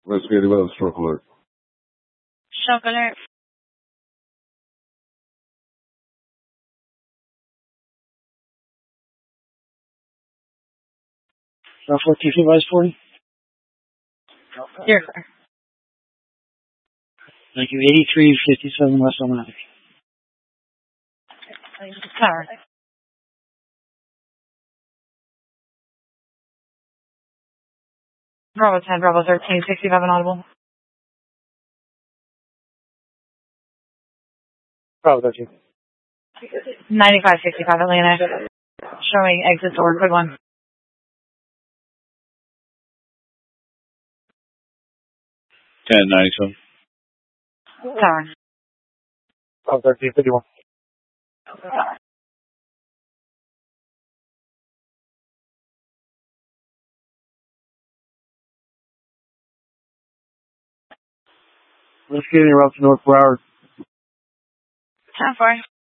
Investigating weather stroke alert. Shock alert. Southwest supervised 40. You're clear. Thank you. 8357 West Automatic. Tower. Bravo 10, Bravo 13, 65 inaudible. Bravo 13. 9565 Atlanta. Showing exit door, quick one. 1097. Tower. Bravo 13, 51. Tower. Investigating route to North Broward. 10-4.